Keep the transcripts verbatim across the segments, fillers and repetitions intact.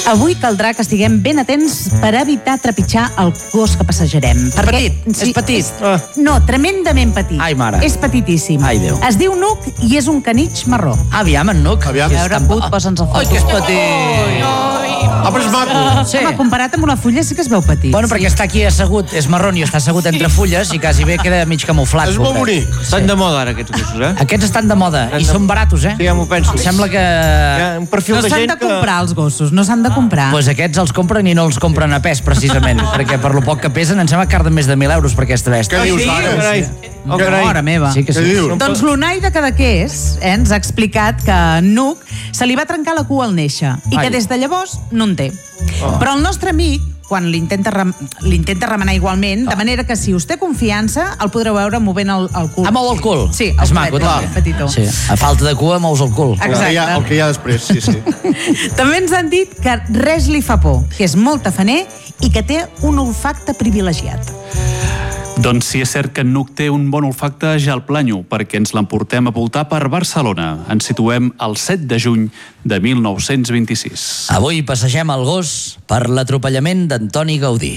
Avui caldrà que estiguem ben atents per evitar trepitjar el gos que passejarem. És petit, és petit. No, tremendament petit. Ai, mare. És petitíssim. Ai, Déu. Es diu Nuc i és un canitx marró. Aviam, en Nuc. Aviam. A veure, Put, posa'ns el foto. Ai, que és petit. Ah, però és maco. Sí. Home, comparat amb una fulla sí que es veu petit. Bueno, perquè està aquí assegut, és marró i està assegut entre fulles i quasi bé queda mig camuflat. És molt bonic. Estan de moda ara aquests gossos, eh? Aquests estan de moda i són baratos, eh? Sí, ja m'ho penso. Em sembla que... Hi ha un perfil No de s'han gent de que... comprar els gossos, no s'han de comprar. Pues aquests els compren i no els compren a pes, precisament, perquè per lo poc que pesen em sembla que carden més de mil euros per aquesta bèstia. Què dius, Sí, ara? carai. Oh, carai. Mare meva. Sí que Què sí. dius? Doncs l'Unai de Cadaqués eh, ens ha explicat que Nuc se li va trencar la cua al néixer i que Ai. des de llavors no en té. Oh. Però el nostre amic, quan l'intenta rem l'intenta remenar igualment, de manera que si us té confiança el podreu veure movent el, el cul. Ah, mou el cul? Sí, el és maco, culet, també. petitó. Sí. A falta de cua, mous el cul. El que, hi ha, el que hi ha després, sí, sí. També ens han dit que res li fa por, que és molt tafaner i que té un olfacte privilegiat. Doncs sí, és cert que en Nuc té un bon olfacte, ja el planyo, perquè ens l'emportem a voltar per Barcelona. Ens situem el set de juny de mil nou-cents vint-i-sis. Avui passegem el gos per l'atropellament d'Antoni Gaudí.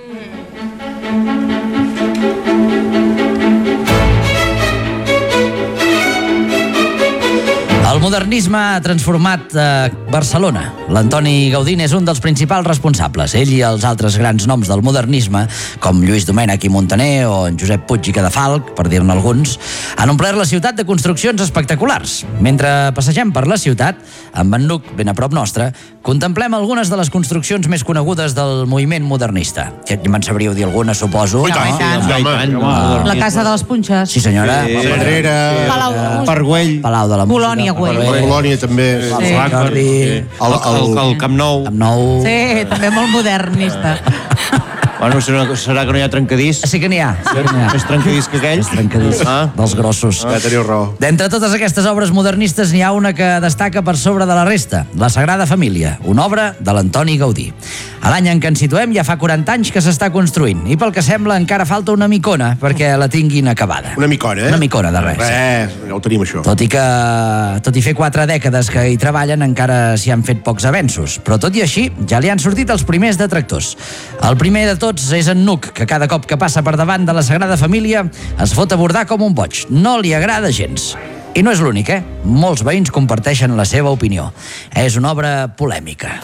El modernisme ha transformat eh, Barcelona. L'Antoni Gaudí és un dels principals responsables. Ell i els altres grans noms del modernisme, com Lluís Domènech i Montaner o en Josep Puig i Cadafalch, per dir-ne alguns, han omplert la ciutat de construccions espectaculars. Mentre passegem per la ciutat, amb en Nuc, ben a prop nostre, contemplem algunes de les construccions més conegudes del moviment modernista. Que me'n sabríeu dir alguna, suposo. Ui, tant, tant. sí, home. La Casa de les Punxes. Sí, senyora. Sí. La Pedrera, Palau, Pargüell. Palau de la Música. Colònia, güey. la Colònia també. Sí. Jordi. El, el, el Camp Nou. Camp Nou. Sí, també molt modernista. Bueno, serà, serà que no hi ha trencadís? Sí que n'hi ha. Sí que n'hi ha. Més trencadís que aquell? Trencadís. Ah. Dels grossos. Ja teniu raó. D'entre totes aquestes obres modernistes n'hi ha una que destaca per sobre de la resta, La Sagrada Família, una obra de l'Antoni Gaudí. A l'any en què ens situem ja fa quaranta anys que s'està construint i pel que sembla encara falta una micona perquè la tinguin acabada. Una micona, eh? Una micona de res. Res, ja ho tenim, això. Tot i que, tot i fer quatre dècades que hi treballen, encara s'hi han fet pocs avenços. Però tot i així, ja li han sortit els primers detractors. El primer de tots és en Nuc, que cada cop que passa per davant de la Sagrada Família es fot a bordar com un boig. No li agrada gens. I no és l'únic, eh? Molts veïns comparteixen la seva opinió. És una obra polèmica.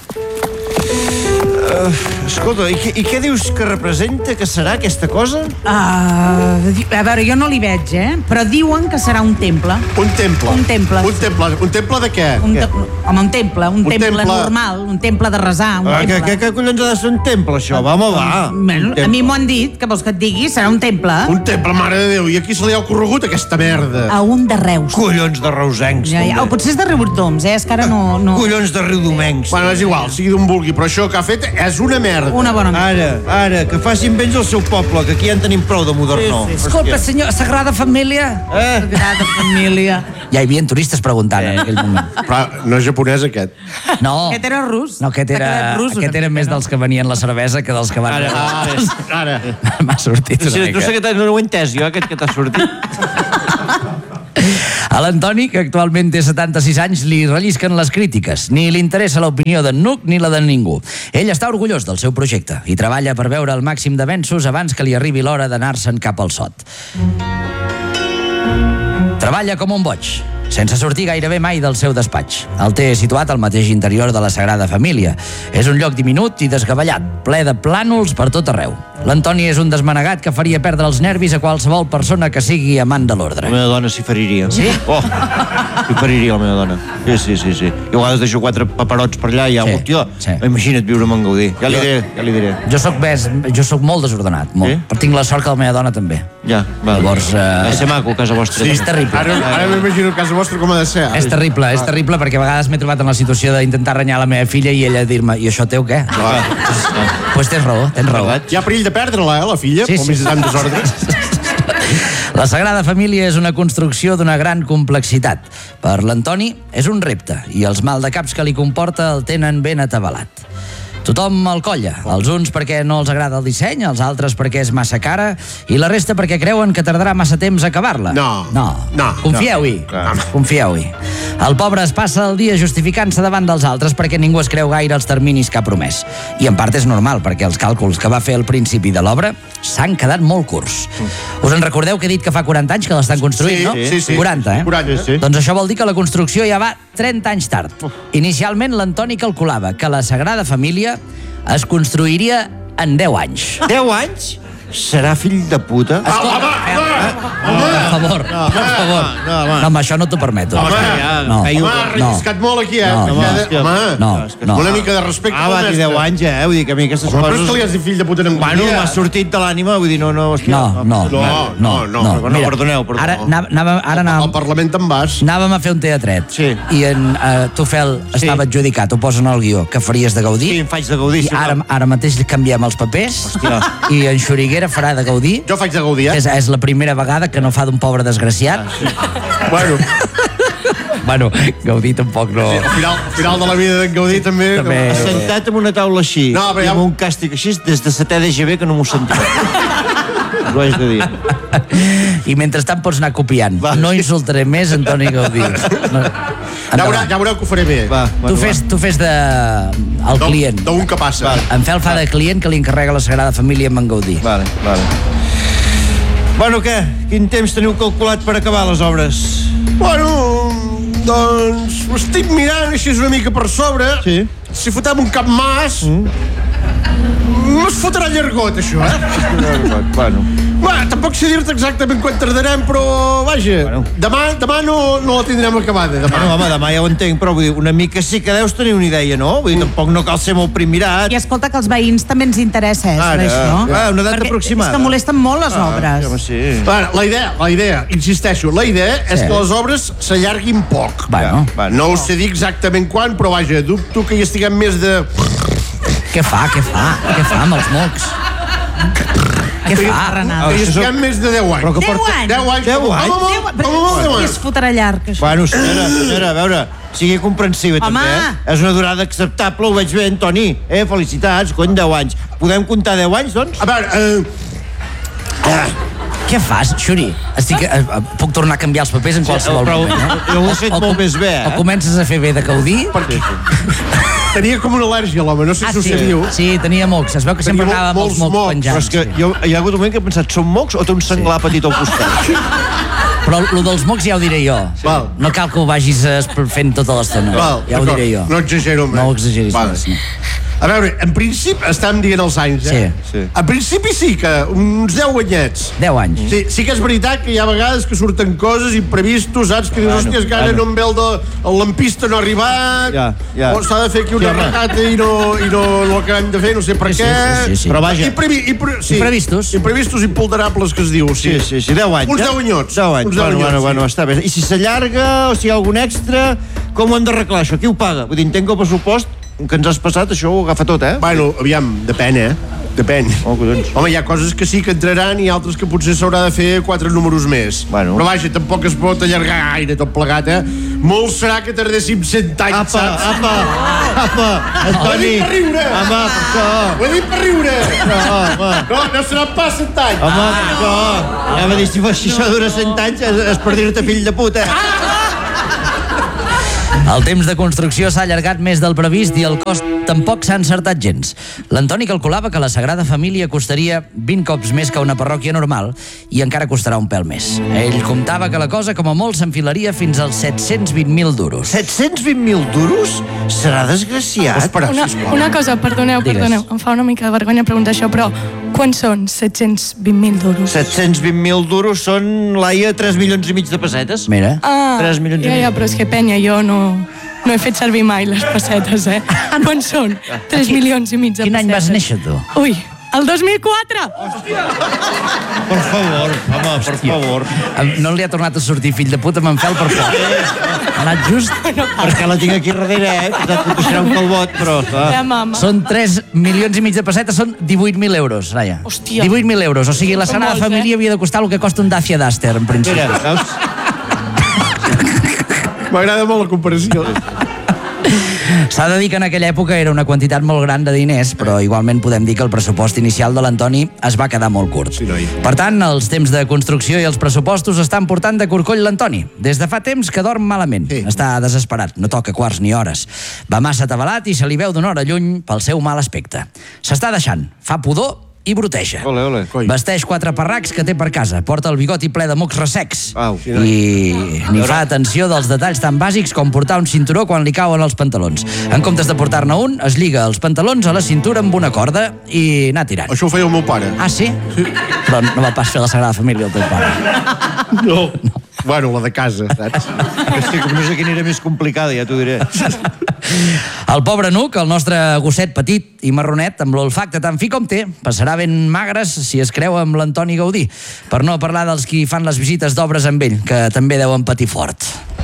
Uh, escolta, i, què- i què dius que representa, que serà aquesta cosa? Uh, a veure, jo no l'hi veig, eh? Però diuen que serà un temple. Un temple. Un temple. Un temple. Un temple de què? Un te home, un temple, un, Un temple, temple- normal, un temple de resar, un Ah, què, temple. què, què collons ha de ser un temple, això? Va, home, va. Bueno, a mi m'ho han dit, que vols que et digui, serà un temple. Un temple, mare de Déu. I aquí se li ha ocorregut aquesta merda. A un de Reus. Collons de reusencs, Ja, ja. O també. potser és de Riudoms, eh? És que ara no... no... Collons de riudomencs. Bueno, és igual, sigui d'on vulgui, però això que ha fet és una merda. Una bona... Ara, ara, que facin béns al seu poble, que aquí ja en tenim prou de modernó. Sí, sí. Disculpa, senyor, Sagrada Família. Eh? Sagrada Família. Ja hi havia turistes preguntant en aquell moment. Però no és japonès, aquest. No. Aquest era rus. No, aquest era, rus, aquest era més dels que venien la cervesa que dels que van... Ara, Ah, ara. M'ha sortit una Sí, mica. tu sé que t'ha- no ho he entès, jo, aquest que t'ha sortit. A l'Antoni, que actualment té setanta-sis anys, li rellisquen les crítiques. Ni li interessa l'opinió d'en Nuc ni la de ningú. Ell està orgullós del seu projecte i treballa per veure el màxim d'avenços abans que li arribi l'hora d'anar-se'n cap al sot. Treballa com un boig, sense sortir gairebé mai del seu despatx. El té situat al mateix interior de la Sagrada Família. És un lloc diminut i desgavellat, ple de plànols per tot arreu. L'Antoni és un desmanegat que faria perdre els nervis a qualsevol persona que sigui amant de l'ordre. La meva dona s'hi feriria. Sí? Oh, s'hi feriria la meva dona. Sí, sí, sí, sí. I a vegades deixo quatre paperots per allà i ja, Sí, hòstia, sí. imagina't viure amb en Gaudí. Ja li diré, ja li diré. Jo soc més, jo soc molt desordenat, molt. Sí? Però tinc la sort que la meva dona també. Ja, va. Llavors, eh, Ha de ser maco, casa vostra. És terrible. Ara, ara m'imagino casa vostra com ha de ser. És terrible, és terrible, perquè a vegades m'he trobat en la situació d'intentar renyar la meva filla i ella dir-me, i això teu què? Ah, Doncs pues tens raó, tens raó. Hi ha perill de perdre-la, eh, la filla, Sí, com sí. més de tant desordre. La Sagrada Família és una construcció d'una gran complexitat. Per l'Antoni és un repte i els maldecaps que li comporta el tenen ben atabalat. Tothom el colla, els uns perquè no els agrada el disseny, els altres perquè és massa cara i la resta perquè creuen que tardarà massa temps a acabar-la. No. No. No. Confieu-hi. No. Confieu-hi. El pobre es passa el dia justificant-se davant dels altres perquè ningú es creu gaire els terminis que ha promès. I en part és normal, perquè els càlculs que va fer al principi de l'obra s'han quedat molt curts. Us en recordeu que he dit que fa quaranta anys que l'estan construint, Sí, no? sí, sí. quaranta, eh? quaranta, sí. Doncs això vol dir que la construcció ja va trenta anys tard. Inicialment l'Antoni calculava que la Sagrada Família es construiria en deu anys. deu anys? Serà fill de puta? Escolta, per favor, per favor. no, home. No, amb això no t'ho permeto. Home, no, feia Home, ha relliscat molt aquí, eh? No, Ja no, de- Home, no, no. una mica de respecte Ah, pel va dir mestre. deu anys, eh? Vull dir que a mi aquestes Però és coses... que li has dit fill de puta en un Bueno, dia. m'ha sortit de l'ànima, vull dir, no, no, hòstia. No, no, No, no, no, no, perdoneu, perdoneu. Ara, anava, anava, ara Al anàvem, Parlament te'n vas. anàvem a fer un teatret. Sí. I en uh, Tufel estava adjudicat, ho posen al guió, que faries de Gaudí. Sí, em faig de Gaudí. I sí, ara, no. ara mateix canviem els papers. Hòstia. I en Xuriguera farà de Gaudí. Jo faig de Gaudí, eh? És, és la primera vegada que no fa d'un pobre desgraciat. Bueno, Bueno, Gaudí tampoc no... al final, al final de la vida d'en Gaudí també... També. Sentat en una taula així, No, però i ja- amb un càstig així, des de setè de G B que no m'ho sentia. Us ho haig de dir. I mentrestant pots anar copiant. Va. No insultaré més Antoni Gaudí. No. Ja veureu, Endavant. ja veureu que ho faré bé. Va, Tu fes, tu fes de... el client. D'un que passa. En Fel fa de client que li encarrega la Sagrada Família amb en Gaudí. Vale, vale. Bueno, què? Quin temps teniu calculat per acabar les obres? Bueno, doncs ho estic mirant així una mica per sobre. Sí. Si fotem un cap mas... Mm. No es fotrà llargot, això, eh? Bueno, Va, tampoc sé dir-te exactament quan tardarem, però, vaja, Bueno. demà, demà no, no la tindrem acabada, demà. bueno, home, demà ja ho entenc, però vull dir, una mica sí que deus tenir una idea, no? Vull dir, tampoc no cal ser molt primirat. I escolta, que els veïns també ens interessa, eh, Ara, això. ah, una data Perquè aproximada. és que molesten molt les obres. Ja, home, sí. Bueno, la idea, la idea, insisteixo, la idea és Sí. que les obres s'allarguin poc. Bueno, Va, No us sé dir exactament quan, però vaja, dubto que hi estiguem més de... què fa, què fa? Què fa amb els mocs? Què fa? Renal. Que hi això- estiguem més de deu anys. Però que Deu porta- anys? Deu anys. Deu com a anys? molt, Déu, com a molt, deu però anys. es fotrà llarg, això. Bueno, senyora, senyora, a veure, sigui comprensiva Home. també, eh? És una durada acceptable, ho veig bé, Antoni. Eh, felicitats, cony, deu anys. Podem comptar deu anys, doncs? A veure, eh, Què fas, Xuri? Estic, eh, eh, puc tornar a canviar els papers en qualsevol però moment, eh? jo ho he fet O- o molt com- més bé, eh? O comences a fer bé de Gaudí? tenia com una al·lèrgia, l'home, no sé Ah, si ho sí. sabiu. Sí, tenia mocs. Es veu que sempre Tenia anava amb els molts mocs mocs. penjants. Però és que jo, hi ha hagut un moment que he pensat, són mocs o té un senglar petit al costat? Però el dels mocs ja ho diré jo. Val. No cal que ho vagis eh, fent tota l'estona. Val, Ja ho d'acord. diré jo. No exagero més. No ho exageris Vale. més, no. A veure, en principi, estem dient els anys, eh? Sí, sí. En principi sí que uns deu anyets. Deu anys. Sí, sí que és veritat que hi ha vegades que surten coses imprevistos, saps? Que dius, Bueno, hòstia, és que ara bueno. no em ve el, de, el lampista no ha arribat, Ja, ja. o s'ha de fer aquí una Sí, home. retata i no, i no, no l'acabem de fer, no sé per Sí, què. sí, sí, sí. Però vaja. Imprevi, impre, sí. Imprevistos. Imprevistos imponderables, que es diu, sí. Sí, sí, sí, deu anys. Uns eh? deu anyots. Deu anys, Uns deu bueno, anyots, bueno, bueno, està bé. I si s'allarga o si hi ha algun extra, com ho hem d'arreglar això? Qui ho paga? Vull dir, entenc que el pressupost que ens has passat, això ho agafa tot, eh? Bueno, aviam, depèn, eh? Depèn. Oh, collons. Home, hi ha coses que sí que entraran i altres que potser s'haurà de fer quatre números més. Bueno. Però vaja, tampoc es pot allargar gaire tot plegat, eh? Molt serà que tardéssim cent anys, Apa, saps? apa, apa, Ho he Antoni. dit per riure! Home, per això. Ho he dit per riure! No, home. No, no serà pas cent anys! Home, per això. Ja va dir, si, si això dura cent anys, és, és per dir-te fill de puta. El temps de construcció s'ha allargat més del previst i el cost tampoc s'ha encertat gens. L'Antoni calculava que la Sagrada Família costaria vint cops més que una parròquia normal i encara costarà un pèl més. Ell comptava que la cosa com a molt s'enfilaria fins als set-cents vint mil duros. set-cents vint mil duros? Serà desgraciat. Espera, Una, sisplau. una cosa, perdoneu, Digues. perdoneu, em fa una mica de vergonya preguntar això, però quan són set-cents vint mil duros? set-cents vint mil duros són, Laia, tres milions i mig de pessetes. Mira. Ah, tres milions i ja, mig. ja, però és que penya, jo no, no he fet servir mai les pessetes, eh? Quan són? tres milions i mig de Quin any pessetes. vas néixer, tu? Ui, el dos mil quatre! Per favor, home, per favor. Em- No li ha tornat a sortir fill de puta, me'n fel per poc. Ha anat just... Perquè la tinc aquí darrere, eh? Per tant, puc deixar un calbot, però... Ja, Ah. mama. Són tres milions i mig de pessetes, són divuit mil euros, Laia. Hòstia. divuit mil euros, o sigui, la Són Sagrada molts, eh? Família havia de costar el que costa un Dacia Duster, en principi. Mira, veus? M'agrada molt la comparació. S'ha de dir que en aquella època era una quantitat molt gran de diners, però igualment podem dir que el pressupost inicial de l'Antoni es va quedar molt curt. Sí, noi. Per tant, els temps de construcció i els pressupostos estan portant de corcoll l'Antoni. Des de fa temps que dorm malament. Sí. Està desesperat, no toca quarts ni hores. Va massa atabalat i se li veu d'una hora lluny pel seu mal aspecte. S'està deixant, fa pudor i broteja. Ole, ole. Coi. Vesteix quatre parracs que té per casa, porta el bigoti ple de mocs ressecs Au. i ni fa atenció dels detalls tan bàsics com portar un cinturó quan li cauen els pantalons. En comptes de portar-ne un, es lliga els pantalons a la cintura amb una corda i anar tirant. Això ho feia el meu pare. Ah, sí? Però no va pas fer la Sagrada Família el teu pare. No. Bueno, la de casa, saps? És que no sé quina era més complicada, ja t'ho diré. El pobre Nuc, el nostre gosset petit i marronet, amb l'olfacte tan fi com té, passarà ben magres si es creu amb l'Antoni Gaudí. Per no parlar dels qui fan les visites d'obres amb ell, que també deuen patir fort.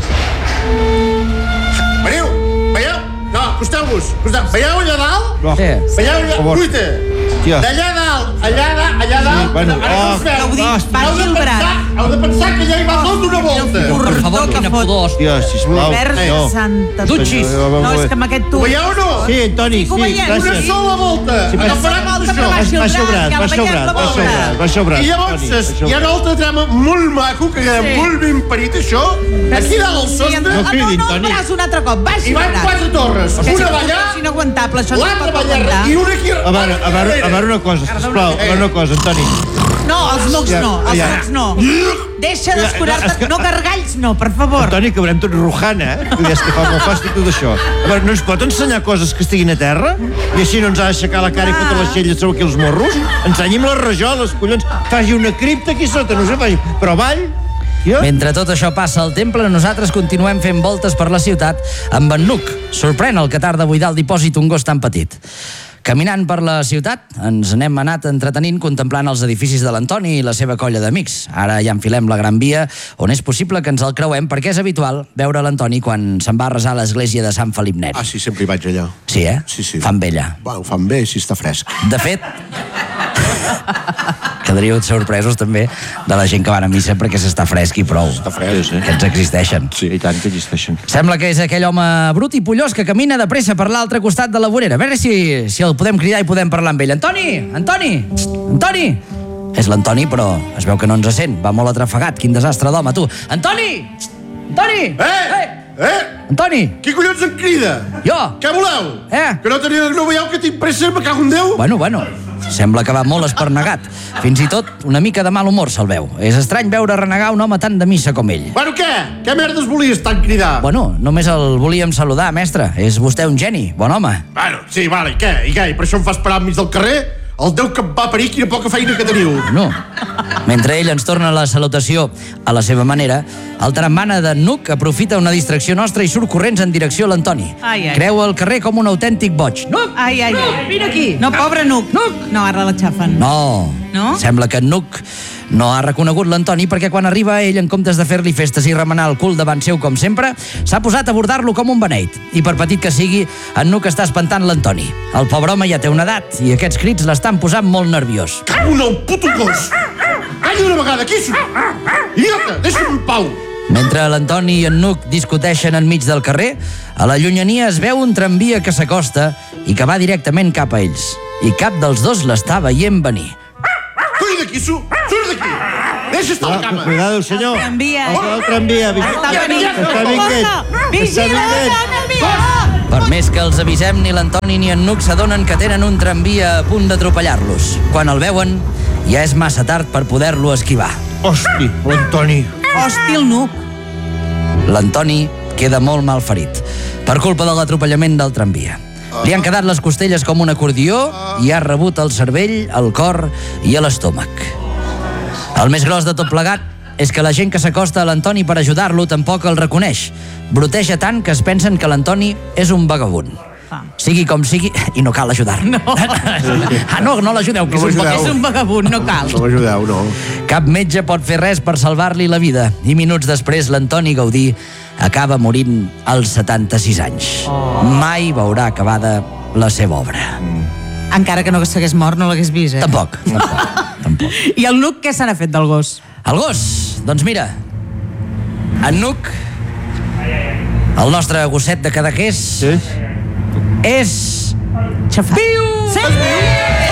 Veniu, veieu? No, acosteu-vos. Acosteu. Veieu allà dalt? No. Sí. Veieu allà? favor. Cuita. Tia. D'allà dalt, allà, dalt, allà dalt. bueno, ara oh, que us veu, Gaudí, heu vagi de al pensar- brat. Heu de pensar que ja hi va tot d'una volta. Per favor, quina pudor. Hòstia, sisplau. Verge No. santa. Dutxis. No, és que amb aquest tu... Ho veieu o no? Sí, Antoni, Sí que ho sí, veiem. Una gràcies. sola volta. Sí, però- Agafarà Una volta, tot però això. baixi el Va braç, sobrat, ja va la veiem sobrat, la va volta. sobrat, va sobrat. I llavors Antoni, va hi ha sobrat. un altre trama molt maco que queda Sí. molt ben parit, això. Aquí dalt al Sí, sostre. ah, no, cridin, no, el Toni. braç un altre cop, baixi Hi el van braç. quatre torres. Que Una si- va allà, És inaguantable, això no es l'altra pot va allà aguantar. i una aquí. A veure, a veure, a veure una cosa, sisplau, a veure una cosa, Antoni. No, els mocs Ja, no, els ja. mocs no. Deixa d'escurar-te, Ja, és que- no gargalls no, per favor. Antoni, que veurem tot rojant, eh? Vull dir, és que fa molt fàstic tot això. A veure, no ens pot ensenyar coses que estiguin a terra? I així no ens ha d'aixecar la cara i fotre les xelles sobre aquí els morros? Ensenyi'm les rajoles, collons. Faci una cripta aquí sota, no sé, faci... Però avall... Ja? Mentre tot això passa al temple, nosaltres continuem fent voltes per la ciutat amb en Nuc. Sorprèn el que tarda a buidar el dipòsit un gos tan petit. Caminant per la ciutat, ens n'hem anat entretenint contemplant els edificis de l'Antoni i la seva colla d'amics. Ara ja enfilem la Gran Via, on és possible que ens el creuem perquè és habitual veure l'Antoni quan se'n va a resar a l'església de Sant Felip Neri. Ah, sí, sempre hi vaig allà. Sí, eh? Sí, sí. Fan bé allà. Bueno, fan bé, si està fresc. De fet, quedaríeu sorpresos també de la gent que van a missa perquè s'està fresc i prou. Està fresc, eh? Aquests existeixen. Sí, i tant que existeixen. Sembla que és aquell home brut i pollós que camina de pressa per l'altre costat de la vorera. A veure si, si el podem cridar i podem parlar amb ell. Antoni! Antoni! Antoni! És l'Antoni, però es veu que no ens sent. Va molt atrafegat. Quin desastre d'home, tu. Antoni! Antoni! Eh! Eh! Antoni! Qui collons em crida? Jo! Què voleu? Eh? Que no teniu, no veieu que tinc pressa, me cago en Déu? Bueno, bueno, sembla que va molt espernegat. Fins i tot una mica de mal humor se'l veu. És estrany veure renegar un home tan de missa com ell. Bueno, què? Què merdes volies tant cridar? Bueno, només el volíem saludar, mestre. És vostè un geni, bon home. Bueno, sí, vale, i què? I què? I per això em fa esperar enmig del carrer? El Déu que em va parir, quina poca feina que teniu. No. Mentre ell ens torna la salutació a la seva manera, el trambana de Nuc aprofita una distracció nostra i surt corrents en direcció a l'Antoni. Ai, ai. Creu el carrer com un autèntic boig. Nuc! Ai, ai, ai. Vine aquí! No, pobre Nuc. Nuc! No, ara l'aixafen. No. No? Sembla que en Nuc no ha reconegut l'Antoni perquè quan arriba ell, en comptes de fer-li festes i remenar el cul davant seu com sempre, s'ha posat a abordar-lo com un beneit. I per petit que sigui, en Nuc està espantant l'Antoni. El pobre home ja té una edat i aquests crits l'estan posant molt nerviós. Cago en el puto gos! Calla una vegada, qui sóc? Idiota, deixa'm en pau! Mentre l'Antoni i en Nuc discuteixen enmig del carrer, a la llunyania es veu un tramvia que s'acosta i que va directament cap a ells. I cap dels dos l'està veient venir. Coi d'aquí, su! Surt d'aquí! Deixa estar a la cama! Cuidado, senyor. Tramvia. El, el tramvia. Està venint. Està vinguent. Vigila, Està tramvia! Per més que els avisem, ni l'Antoni ni en Nuc s'adonen que tenen un tramvia a punt d'atropellar-los. Quan el veuen, ja és massa tard per poder-lo esquivar. Hosti, l'Antoni. Hòstil, Nuc. L'Antoni queda molt mal ferit per culpa de l'atropellament del tramvia. Li han quedat les costelles com un acordió i ha rebut el cervell, el cor i l'estómac. El més gros de tot plegat és que la gent que s'acosta a l'Antoni per ajudar-lo tampoc el reconeix. Broteja tant que es pensen que l'Antoni és un vagabund. Sigui com sigui, i no cal ajudar-lo. No. Ah, no, no l'ajudeu, que és No un l'ajudeu. vagabund. És un vagabund, no cal. No m'ajudeu, no. Cap metge pot fer res per salvar-li la vida i minuts després l'Antoni Gaudí acaba morint als setanta-sis anys. Oh. Mai veurà acabada la seva obra. Encara que no s'hagués mort, no l'hagués vist, eh? Tampoc, tampoc, tampoc. I el Nuc, què se n'ha fet del gos? El gos, doncs mira, en Nuc El nostre gosset de Cadaqués Sí? és... Xafat. Piu! Sí!